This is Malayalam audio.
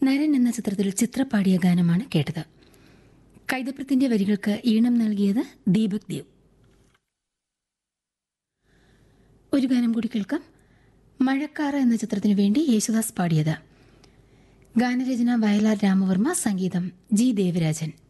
നരൻ എന്ന ചിത്രത്തിൽ ചിത്ര പാടിയ ഗാനമാണ് കേട്ടത്. കൈതപ്രത്തിന്റെ വരികൾക്ക് ഈണം നൽകിയത് ദീപക് ദേവ്. ഒരു ഗാനം കൂടി കേൾക്കാം. മഴക്കാറ് എന്ന ചിത്രത്തിനു വേണ്ടി യേശുദാസ് പാടിയത്. ഗാനരചന വയലാർ രാമവർമ്മ, സംഗീതം ജി ദേവരാജൻ.